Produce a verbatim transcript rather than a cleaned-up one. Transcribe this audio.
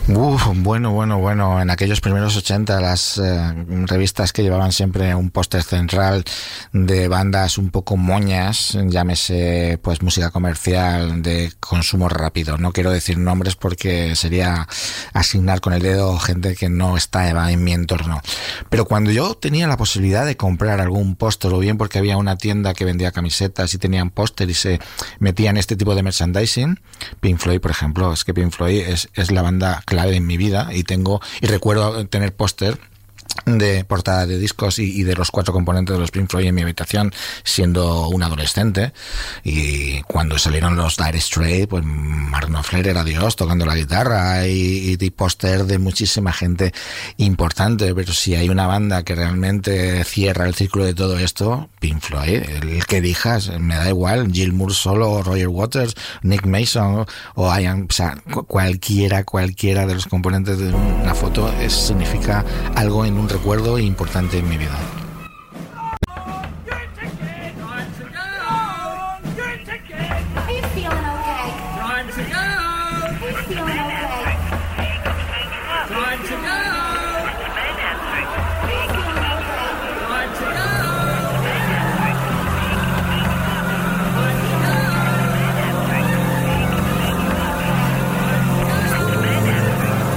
Uf, bueno, bueno, bueno. En aquellos primeros ochenta, las eh, revistas que llevaban siempre un póster central de bandas un poco moñas, llámese pues música comercial de consumo rápido. No quiero decir nombres porque sería asignar con el dedo gente que no está en mi entorno. Pero cuando yo tenía la posibilidad de comprar algún póster, o bien porque había una tienda que vendía camisetas y tenían póster y se metían este tipo de merchandising, Pink Floyd, por ejemplo, es que Pink Floyd es, es la banda clave en mi vida y tengo y recuerdo tener póster de portada de discos y, y de los cuatro componentes de los Pink Floyd en mi habitación siendo un adolescente. Y cuando salieron los Dire Straits, pues Mark Knopfler era Dios tocando la guitarra y, y, y póster de muchísima gente importante. Pero si hay una banda que realmente cierra el círculo de todo esto, Pink Floyd, el que digas, me da igual, Gil Moore solo, Roger Waters, Nick Mason o Ian, o sea, cualquiera, cualquiera de los componentes de una foto es, significa algo en un recuerdo importante en mi vida. Are you feeling okay? Time to go! Are you feeling okay?